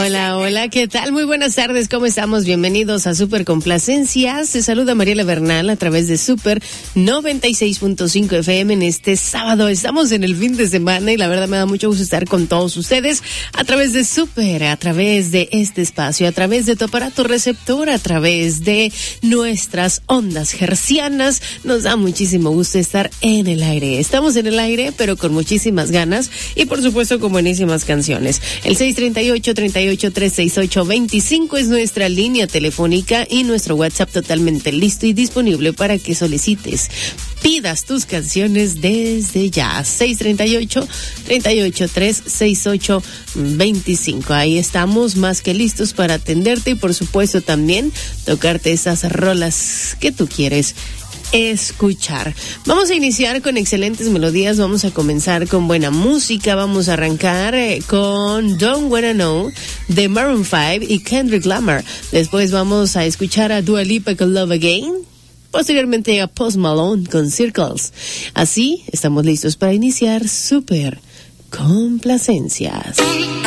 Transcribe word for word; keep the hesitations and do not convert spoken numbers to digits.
Hola, hola, ¿qué tal? Muy buenas tardes, ¿cómo estamos? Bienvenidos a Super Complacencias. Se saluda Mariela Bernal a través de Super noventa y seis punto cinco F M en este sábado. Estamos en el fin de semana y la verdad me da mucho gusto estar con todos ustedes a través de Super, a través de este espacio, a través de tu aparato receptor, a través de nuestras ondas hercianas. Nos da muchísimo gusto estar en el aire. Estamos en el aire, pero con muchísimas ganas y por supuesto con buenísimas canciones. El seis treinta y ocho, treinta y ocho, trescientos sesenta y ocho veinticinco es nuestra línea telefónica y nuestro WhatsApp totalmente listo y disponible para que solicites, pidas tus canciones desde ya. seis treinta y ocho, treinta y ocho, trescientos sesenta y ocho veinticinco. Ahí estamos más que listos para atenderte y por supuesto también tocarte esas rolas que tú quieres escuchar. Vamos a iniciar con excelentes melodías, vamos a comenzar con buena música, vamos a arrancar eh, con Don't Wanna Know de Maroon five y Kendrick Lamar. Después vamos a escuchar a Dua Lipa con Love Again. Posteriormente a Post Malone con Circles. Así estamos listos para iniciar Super Complacencias.